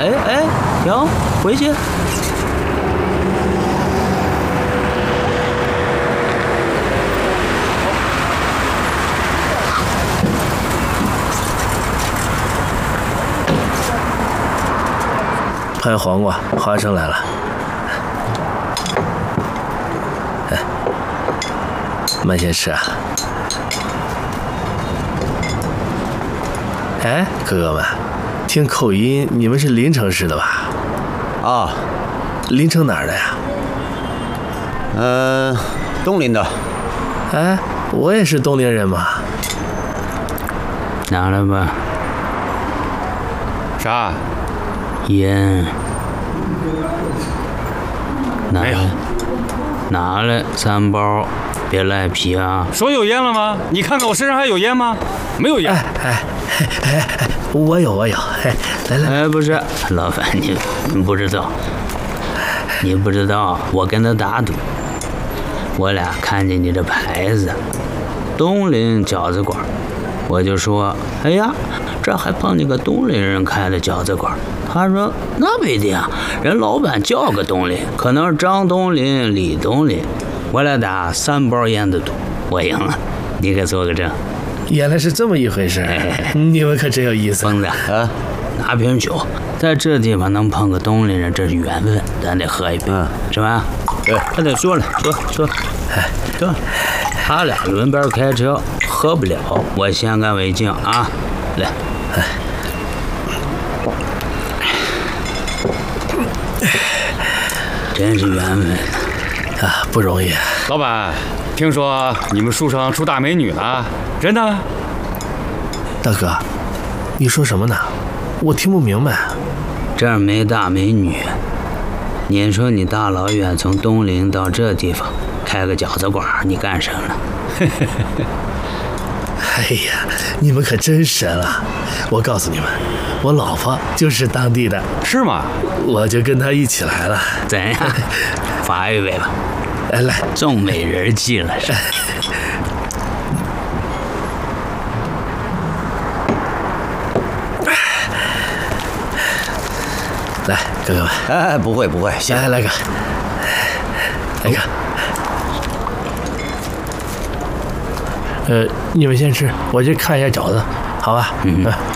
哎，停，回去。 拍黄瓜，花生来了。哎，慢些吃啊。哎，哥哥们，听口音，你们是临城市的吧？ 啊， 临城哪儿的呀？ 东临的。 哎，我也是东陵人嘛。 拿来吧。 啥？ 烟。 没有。 拿来3包，别赖皮啊！ 说有烟了吗？你看看我身上还有烟吗？没有烟。 哎，我有。哎，来。 哎，不是，老板，你不知道，我跟他打赌，我俩看见你这牌子，东陵饺子馆，我就说，哎呀，这还碰见个东陵人开的饺子馆。他说那不一定啊，人老板叫个东陵，可能是张东陵、李东陵。我俩打3包烟的赌，我赢了，你给做个证。 原来是这么一回事，你们可真有意思。 疯子啊，拿瓶酒，在这地方能碰个东陵人，这是缘分，咱得喝一杯，是吧？ 对， 他得说了，说，对，他俩轮班开车，喝不了，我先干为敬啊，来，真是缘分啊，不容易。 老板，听说你们书城出大美女了，真的？ 大哥，你说什么呢？我听不明白。 这儿没大美女，你说你大老远从东陵到这地方开个饺子馆，你干什么了？ 哎呀，你们可真神啊！我告诉你们，我老婆就是当地的。 是吗？ 我就跟她一起来了。 怎样？罚一杯吧。 来， 中美人计了是。 来，哥哥们。 哎，不会， 来个。你们先吃，我去看一下饺子，好吧？